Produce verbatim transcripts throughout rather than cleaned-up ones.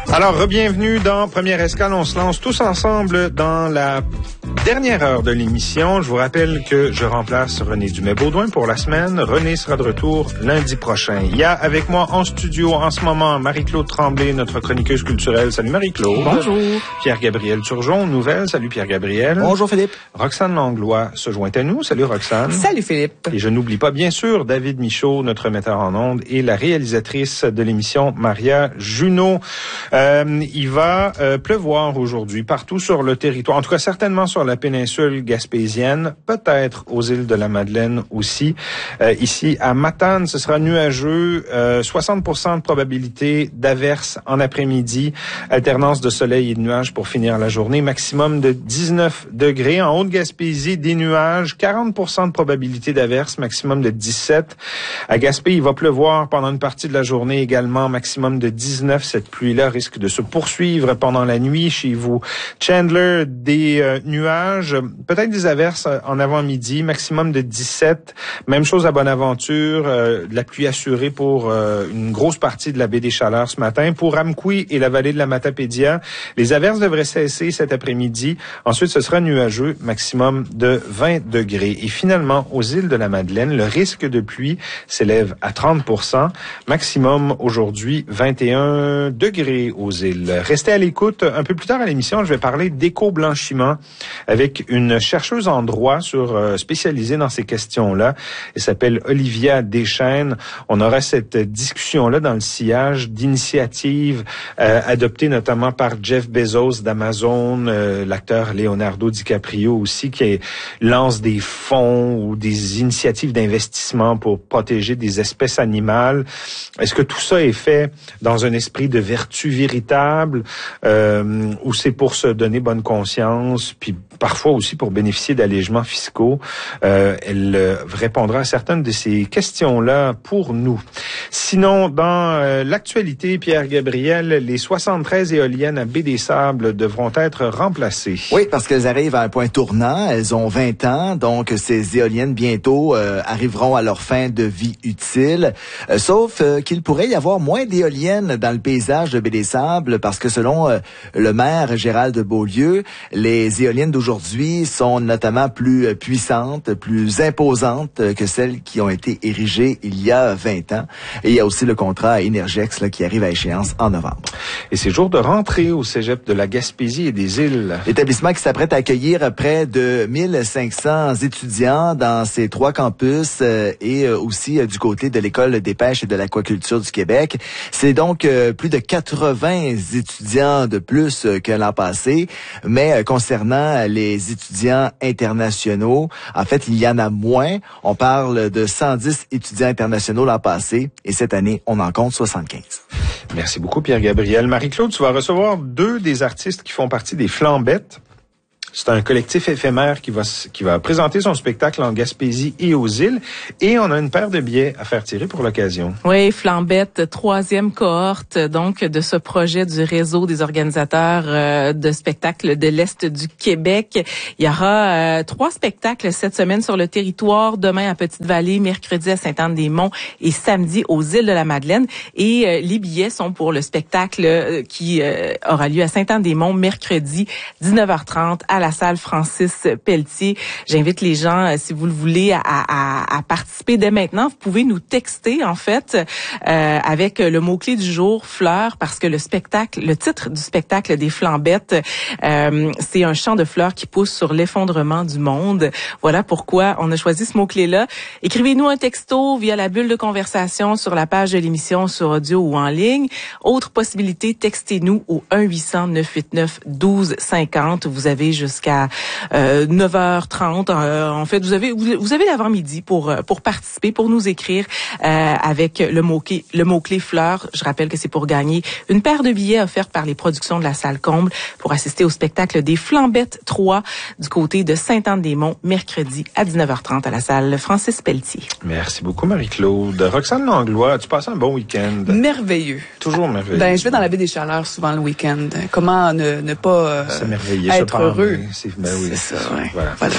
Alors, bienvenue dans Première Escale. On se lance tous ensemble dans la dernière heure de l'émission. Je vous rappelle que je remplace René Dumais-Baudouin pour la semaine. René sera de retour lundi prochain. Il y a avec moi en studio en ce moment Marie-Claude Tremblay, notre chroniqueuse culturelle. Salut Marie-Claude. Bonjour. Pierre-Gabriel Turgeon, nouvelle. Salut Pierre-Gabriel. Bonjour Philippe. Roxane Langlois se joint à nous. Salut Roxane. Salut Philippe. Et je n'oublie pas bien sûr David Michaud, notre metteur en ondes, et la réalisatrice de l'émission Maria Junot. Euh, il va euh, pleuvoir aujourd'hui partout sur le territoire, en tout cas certainement sur la péninsule gaspésienne, peut-être aux îles de la Madeleine aussi. Euh, ici à Matane, ce sera nuageux, euh, soixante pour cent de probabilité d'averses en après-midi, alternance de soleil et de nuages pour finir la journée, maximum de dix-neuf degrés. En Haute-Gaspésie, des nuages, quarante pour cent de probabilité d'averses, maximum de dix-sept. À Gaspé, il va pleuvoir pendant une partie de la journée également, maximum de dix-neuf. Cette pluie-là risque de se poursuivre pendant la nuit chez vous. Chandler, des euh, nuages, peut-être des averses en avant-midi, maximum de dix-sept. Même chose à Bonaventure, euh, de la pluie assurée pour euh, une grosse partie de la baie des Chaleurs ce matin. Pour Amqui et la vallée de la Matapédia, les averses devraient cesser cet après-midi. Ensuite, ce sera nuageux, maximum de vingt degrés. Et finalement, aux îles de la Madeleine, le risque de pluie s'élève à trente pour cent. Maximum aujourd'hui, vingt et un degrés aux îles. Restez à l'écoute. Un peu plus tard à l'émission, je vais parler d'éco-blanchiment avec une chercheuse en droit sur euh, spécialisée dans ces questions-là. Elle s'appelle Olivia Deschênes. On aura cette discussion-là dans le sillage d'initiatives euh, adoptées notamment par Jeff Bezos d'Amazon, euh, l'acteur Leonardo DiCaprio aussi, qui est, lance des fonds ou des initiatives d'investissement pour protéger des espèces animales. Est-ce que tout ça est fait dans un esprit de vertu véritable euh, ou c'est pour se donner bonne conscience, puis parfois aussi pour bénéficier d'allégements fiscaux? Euh, elle euh, répondra à certaines de ces questions-là pour nous. Sinon, dans euh, l'actualité, Pierre-Gabriel, les soixante-treize éoliennes à Baie-des-Sables devront être remplacées. Oui, parce qu'elles arrivent à un point tournant. Elles ont vingt ans, donc ces éoliennes bientôt euh, arriveront à leur fin de vie utile. Euh, sauf euh, qu'il pourrait y avoir moins d'éoliennes dans le paysage de Baie-des-Sables parce que selon euh, le maire Gérald Beaulieu, les éoliennes d'aujourd'hui sont notamment plus puissantes, plus imposantes que celles qui ont été érigées il y a vingt ans. Et il y a aussi le contrat Énergex là, qui arrive à échéance en novembre. Et c'est jour de rentrée au cégep de la Gaspésie et des îles. L'établissement qui s'apprête à accueillir près de mille cinq cents étudiants dans ses trois campus euh, et euh, aussi euh, du côté de l'École des pêches et de l'aquaculture du Québec. C'est donc euh, plus de quatre-vingts étudiants de plus euh, que l'an passé. Mais euh, concernant les étudiants internationaux, en fait, il y en a moins. On parle de cent dix étudiants internationaux l'an passé et cette année, on en compte soixante-quinze. Merci beaucoup, Pierre-Gabriel. Marie-Claude, tu vas recevoir deux des artistes qui font partie des Flambettes. C'est un collectif éphémère qui va qui va présenter son spectacle en Gaspésie et aux îles. Et on a une paire de billets à faire tirer pour l'occasion. Oui, Flambette, troisième cohorte donc de ce projet du réseau des organisateurs euh, de spectacles de l'Est du Québec. Il y aura euh, trois spectacles cette semaine sur le territoire. Demain à Petite-Vallée, mercredi à Sainte-Anne-des-Monts et samedi aux îles de la Madeleine. Et euh, les billets sont pour le spectacle euh, qui euh, aura lieu à Sainte-Anne-des-Monts mercredi dix-neuf heures trente à la salle Francis Pelletier. J'invite les gens, si vous le voulez, à, à, à participer dès maintenant. Vous pouvez nous texter, en fait, euh, avec le mot-clé du jour, fleurs, parce que le spectacle, le titre du spectacle des Flambettes, euh, c'est un champ de fleurs qui pousse sur l'effondrement du monde. Voilà pourquoi on a choisi ce mot-clé-là. Écrivez-nous un texto via la bulle de conversation sur la page de l'émission sur audio ou en ligne. Autre possibilité, textez-nous au un huit cents neuf huit neuf douze cinquante. Vous avez jusqu'à euh, neuf heures trente. Euh, en fait, vous avez vous, vous avez l'avant-midi pour pour participer, pour nous écrire euh, avec le mot-clé le mot-clé fleurs. Je rappelle que c'est pour gagner une paire de billets offerts par les productions de la salle Comble pour assister au spectacle des Flambettes trois du côté de Sainte-Anne-des-Monts mercredi à dix-neuf heures trente à la salle Francis Pelletier. Merci beaucoup Marie-Claude. Roxane Langlois, tu passes un bon week-end? Merveilleux. Toujours merveilleux. Ben, je vais dans la baie des Chaleurs souvent le week-end. Comment ne, ne pas euh, c'est merveilleux, être heureux? C'est, ben oui, c'est ça, ouais. Voilà. voilà.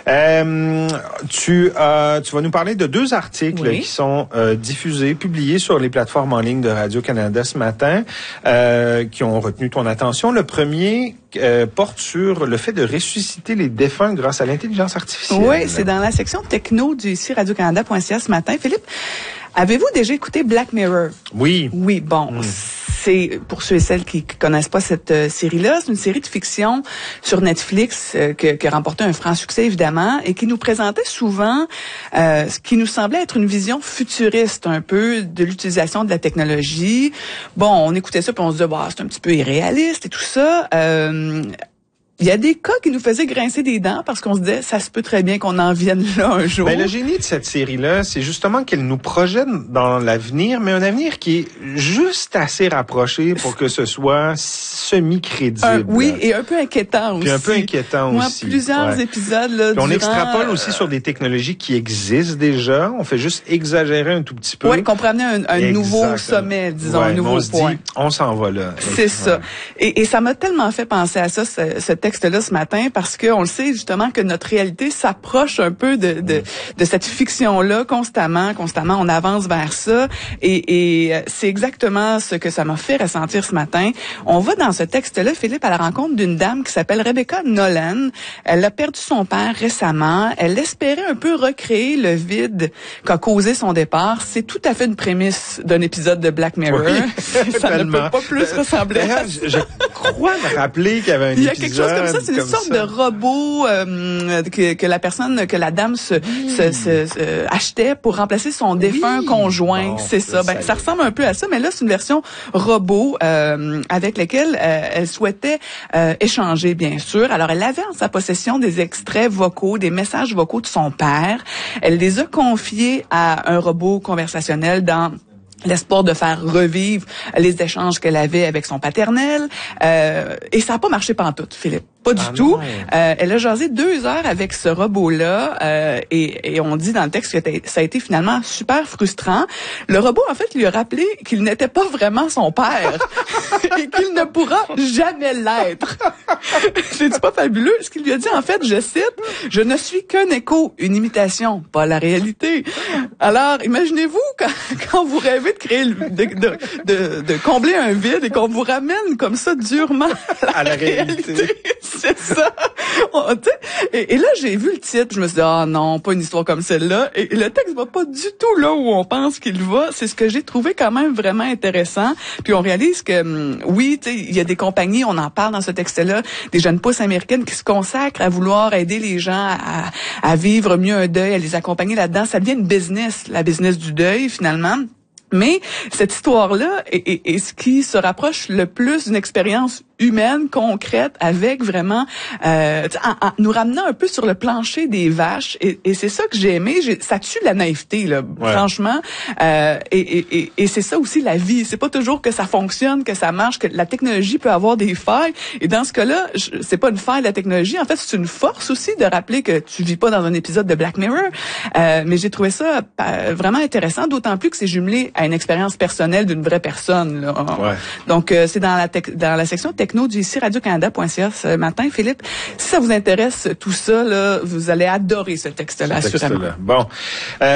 Euh, tu, euh, tu vas nous parler de deux articles oui. qui sont euh, diffusés, publiés sur les plateformes en ligne de Radio-Canada ce matin, euh, qui ont retenu ton attention. Le premier euh, porte sur le fait de ressusciter les défunts grâce à l'intelligence artificielle. Oui, c'est dans la section techno du ici radio-canada point c a ce matin. Philippe, avez-vous déjà écouté Black Mirror? Oui. Oui, bon... Mm. C'est, pour ceux et celles qui connaissent pas cette euh, série-là, c'est une série de fiction sur Netflix euh, que, qui a remporté un franc succès, évidemment, et qui nous présentait souvent euh, ce qui nous semblait être une vision futuriste, un peu, de l'utilisation de la technologie. Bon, on écoutait ça, puis on se disait, bah, c'est un petit peu irréaliste et tout ça. Euh, Il y a des cas qui nous faisaient grincer des dents parce qu'on se disait, ça se peut très bien qu'on en vienne là un jour. Ben, le génie de cette série-là, c'est justement qu'elle nous projette dans l'avenir, mais un avenir qui est juste assez rapproché pour que ce soit semi-crédible. Un, oui, et un peu inquiétant aussi. Puis un peu inquiétant Moi, aussi. plusieurs ouais. épisodes, là, Puis on durant, extrapole aussi sur des technologies qui existent déjà. On fait juste exagérer un tout petit peu. Oui, qu'on pourrait amener un, un nouveau sommet, disons, ouais, un nouveau on se point. dit, on s'en va là. C'est ça. Et, et ça m'a tellement fait penser à ça, ce, ce texte-là ce matin, parce que on le sait justement que notre réalité s'approche un peu de, de, mm. de cette fiction-là constamment, constamment. On avance vers ça. Et, et c'est exactement ce que ça m'a fait ressentir ce matin. On va dans ce texte-là, Philippe, à la rencontre d'une dame qui s'appelle Rebecca Nolan. Elle a perdu son père récemment. Elle espérait un peu recréer le vide qu'a causé son départ. C'est tout à fait une prémisse d'un épisode de Black Mirror. Oui, ça ne peut pas plus ressembler à je, je crois me rappeler qu'il y avait un Il y a épisode quelque chose comme ça, c'est une comme sorte ça. de robot euh, que, que la personne, que la dame se, mmh. se, se, se achetait pour remplacer son défunt oui. conjoint. Bon, c'est ça. Ben, ça ressemble un peu à ça, mais là, c'est une version robot euh, avec laquelle euh, elle souhaitait euh, échanger, bien sûr. Alors, elle avait en sa possession des extraits vocaux, des messages vocaux de son père. Elle les a confiés à un robot conversationnel dans l'espoir de faire revivre les échanges qu'elle avait avec son paternel. Euh, et ça n'a pas marché pantoute, Philippe. Pas du ah tout. Euh, elle a jasé deux heures avec ce robot-là euh, et, et on dit dans le texte que ça a été finalement super frustrant. Le robot, en fait, lui a rappelé qu'il n'était pas vraiment son père et qu'il ne pourra jamais l'être. C'est pas fabuleux. Ce qu'il lui a dit, en fait, je cite, « Je ne suis qu'un écho, une imitation, pas la réalité. » Alors, imaginez-vous quand, quand vous rêvez de créer, de, de, de, de combler un vide et qu'on vous ramène comme ça durement à la, à la réalité. réalité. C'est ça. On, et, et là, j'ai vu le titre, je me suis dit, ah non, pas une histoire comme celle-là. Et, et le texte va pas du tout là où on pense qu'il va. C'est ce que j'ai trouvé quand même vraiment intéressant. Puis on réalise que, hum, oui, tu sais, il y a des compagnies, on en parle dans ce texte-là, des jeunes pousses américaines qui se consacrent à vouloir aider les gens à, à vivre mieux un deuil, à les accompagner là-dedans. Ça devient une business, la business du deuil, finalement. Mais cette histoire-là est, est, est ce qui se rapproche le plus d'une expérience humaine, concrète, avec vraiment euh, en, en nous ramenant un peu sur le plancher des vaches. Et, et c'est ça que j'ai aimé. J'ai, ça tue la naïveté, là, ouais. franchement. Euh, et, et, et, et c'est ça aussi la vie. C'est pas toujours que ça fonctionne, que ça marche, que la technologie peut avoir des failles. Et dans ce cas-là, je, c'est pas une faille la technologie. En fait, c'est une force aussi de rappeler que tu vis pas dans un épisode de Black Mirror. Euh, mais j'ai trouvé ça euh, vraiment intéressant, d'autant plus que c'est jumelé à une expérience personnelle d'une vraie personne. Là. Ouais. Donc, euh, c'est dans la tec- dans la section techno du ici radio-canada point c a ce matin, Philippe. Si ça vous intéresse tout ça, là, vous allez adorer ce texte-là, ce assurément. Texte-là. Bon. Euh,